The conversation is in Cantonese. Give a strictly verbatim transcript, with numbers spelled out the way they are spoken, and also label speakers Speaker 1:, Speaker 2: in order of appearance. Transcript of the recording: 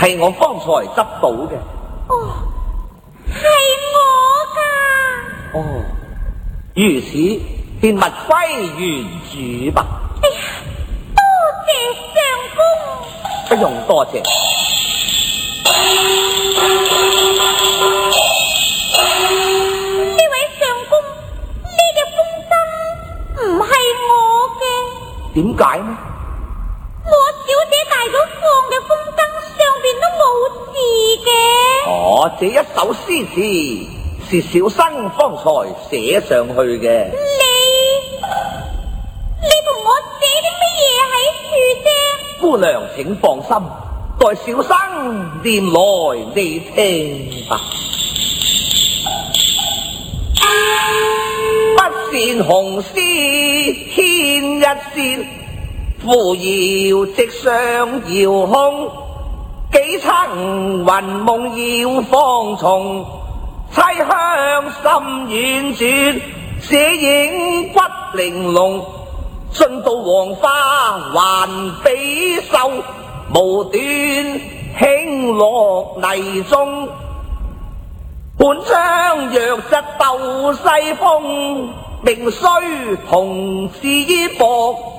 Speaker 1: 係我方才執到嘅。
Speaker 2: 哦，係我㗎。
Speaker 1: 哦，如此便物歸原主吧。
Speaker 2: 哎呀，多謝相公。
Speaker 1: 不用多謝。
Speaker 2: 呢位相公，呢隻風箏唔係我嘅。
Speaker 1: 點解呢？
Speaker 2: 我小姐帶咗放嘅風箏上邊都冇字嘅。
Speaker 1: 哦，這一首詩詞是小生方才寫上去嘅。
Speaker 2: 你你同我寫啲乜嘢喺處啫？
Speaker 1: 姑娘請放心，待小生念來你聽吧。不羨紅絲牽一線，扶搖直上遙空。幾層雲夢要放重，凄香心婉轉，寫影骨玲瓏。進到黃花還比秀，無端輕落泥中。本將弱質鬥西風，命雖同是薄。